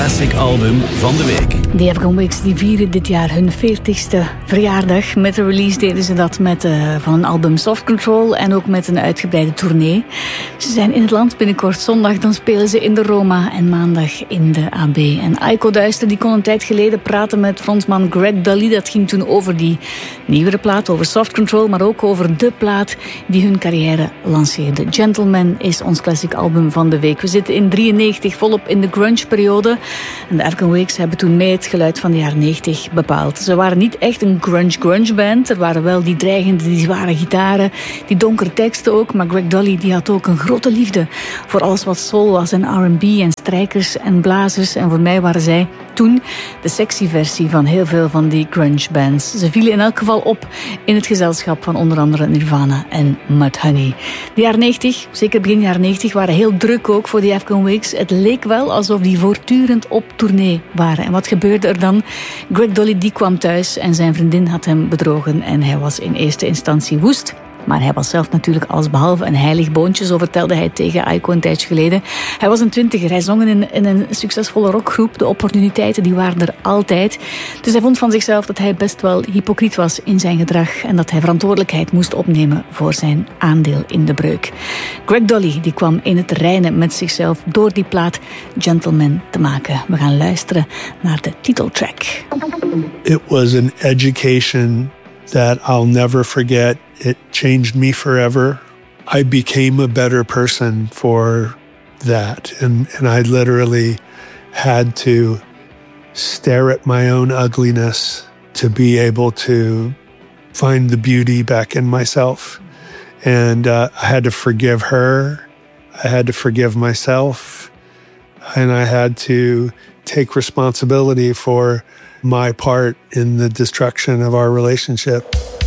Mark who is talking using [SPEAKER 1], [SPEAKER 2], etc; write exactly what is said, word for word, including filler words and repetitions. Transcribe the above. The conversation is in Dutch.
[SPEAKER 1] Classic Album van de Week.
[SPEAKER 2] De Afghan Wigs die vieren dit jaar hun veertigste verjaardag. Met de release deden ze dat met uh, van een album Soft Control en ook met een uitgebreide tournee. Ze zijn in het land binnenkort. Zondag dan spelen ze in de Roma en maandag in de A B. En Aiko Duister die kon een tijd geleden praten met frontman Greg Dulli. Dat ging toen over die nieuwere plaat, over Soft Control, maar ook over de plaat die hun carrière lanceerde. Gentleman is ons Classic Album van de Week. We zitten in drieënnegentig volop in de grunge-periode. En de Afghan Wigs hebben toen mee het geluid van de jaren negentig bepaald. Ze waren niet echt een grunge-grunge-band. Er waren wel die dreigende, die zware gitaren, die donkere teksten ook. Maar Greg Dulli die had ook een grote liefde voor alles wat soul was en R en B en strijkers en blazers. En voor mij waren zij toen de sexy versie van heel veel van die grunge-bands. Ze vielen in elk geval op in het gezelschap van onder andere Nirvana en Mudhoney. De jaren negentig, zeker begin jaren negentig, waren heel druk ook voor de Afghan Wigs. Het leek wel alsof die voortdurend op tournee waren. En wat gebeurde er dan? Greg Dulli die kwam thuis en zijn vriendin had hem bedrogen en hij was in eerste instantie woest. Maar hij was zelf natuurlijk allesbehalve een heilig boontje, zo vertelde hij tegen Aiko een tijdje geleden. Hij was een twintiger, hij zong in, in een succesvolle rockgroep. De opportuniteiten die waren er altijd. Dus hij vond van zichzelf dat hij best wel hypocriet was in zijn gedrag en dat hij verantwoordelijkheid moest opnemen voor zijn aandeel in de breuk. Greg Dulli die kwam in het reinen met zichzelf door die plaat Gentleman te maken. We gaan luisteren naar de titeltrack.
[SPEAKER 3] It was an education that I'll never forget. It changed me forever. I became a better person for that. And, and I literally had to stare at my own ugliness to be able to find the beauty back in myself. And uh, I had to forgive her. I had to forgive myself. And I had to take responsibility for my part in the destruction of our relationship.